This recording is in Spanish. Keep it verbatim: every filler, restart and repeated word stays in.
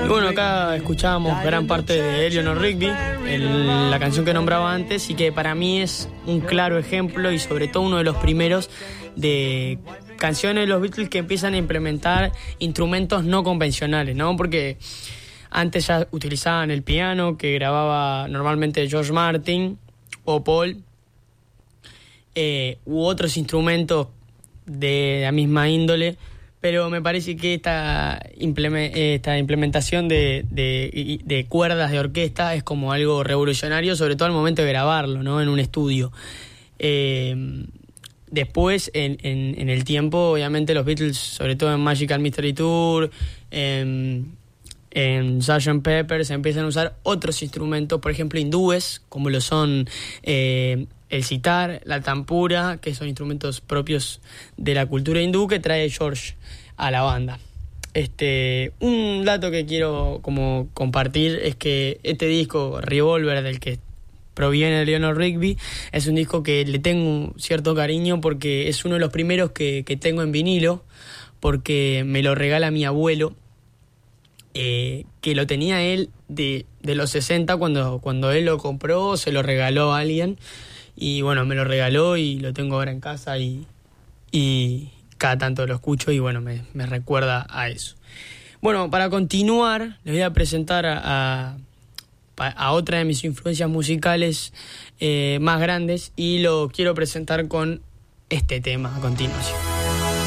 Y bueno, acá escuchábamos gran parte de Eleanor Rigby, el, la canción que nombraba antes, y que para mí es un claro ejemplo y sobre todo uno de los primeros de canciones de los Beatles que empiezan a implementar instrumentos no convencionales, ¿no? Porque antes ya utilizaban el piano que grababa normalmente George Martin o Paul, eh, u otros instrumentos de la misma índole, pero me parece que esta, implement- esta implementación de, de, de cuerdas de orquesta es como algo revolucionario, sobre todo al momento de grabarlo, ¿no? En un estudio. Eh, después, en, en, en el tiempo, obviamente los Beatles, sobre todo en Magical Mystery Tour, en, en sergeant Pepper, se empiezan a usar otros instrumentos, por ejemplo hindúes, como lo son eh, el sitar, la tampura, que son instrumentos propios de la cultura hindú que trae George a la banda. Este, un dato que quiero como compartir es que este disco Revolver, del que proviene Eleanor Rigby, es un disco que le tengo un cierto cariño porque es uno de los primeros que, que tengo en vinilo, porque me lo regala mi abuelo, eh, que lo tenía él de, de los sesenta, cuando, cuando él lo compró, se lo regaló a alguien. Y bueno, me lo regaló y lo tengo ahora en casa y, y cada tanto lo escucho y bueno, me, me recuerda a eso. Bueno, para continuar, les voy a presentar a, a, a otra de mis influencias musicales eh, más grandes y lo quiero presentar con este tema a continuación.